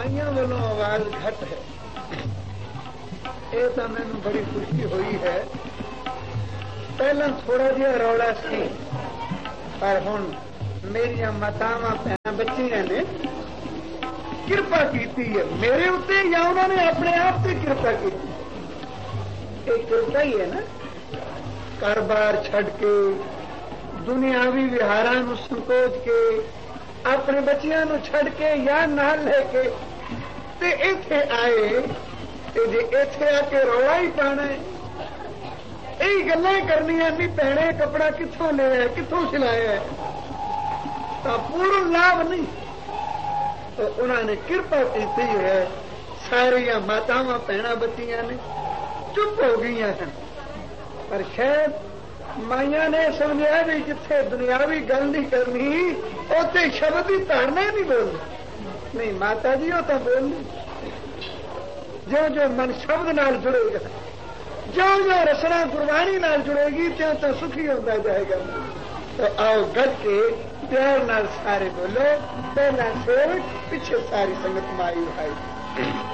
مائیاں والوں آواز گھٹ ہے، یہ تو مینوں بڑی خوشی ہوئی ہے. پہلا تھوڑا جہا رولا سی، پر ہوں میری ماتاواں بہناں بچیاں نے کرپا کی ہے میرے اتنے، یا انہوں نے اپنے آپ سے کرپا کی. یہ کرپا ہی ہے نا، کاروبار چھڈ کے دنیاوی وہاراں نوں سنکوچ کے اپنے بچیاں نوں چھڈ کے یا نال لے کے تے ایتھے آئے، تے جے ایتھے آ کے رولا ہی پانا ہے، یہی گلاں کرنیاں نہیں. پینے کپڑا کتوں لے ہے، کتوں سلایا ہے، تو پورن لابھ نہیں. تو انہوں نے کرپا کی ہے، ساریا ماتاواں بہناں بچیاں نے چپ ہو گئی ہیں. پر شاید مائیاں نے سمجھا بھی جتھے دنیاوی گل نہیں کرنی اتنے شبد ہی تارنا نہیں بولنا. نہیں ماتا جی وہ تو بولنی، جو جو من شبد نال جڑے گا، جو جو رسنا قربانی نال جڑے گی تیوں تو سکھی ہوتا جائے گا. تو آؤ گج کے پیار نال سارے بولو، پہلا سیوک پیچھے ساری سنگت مائی اٹھائی.